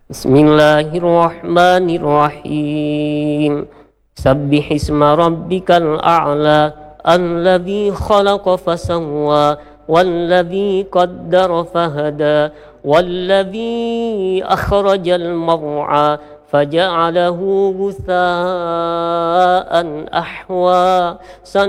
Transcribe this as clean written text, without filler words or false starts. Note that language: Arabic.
بسم الله الرحمن الرحيم سبح اسم ربك الأعلى الذي خلق فسوى والذي قدر فهدى والذي أخرج المرعى فجعله غثاء أحوى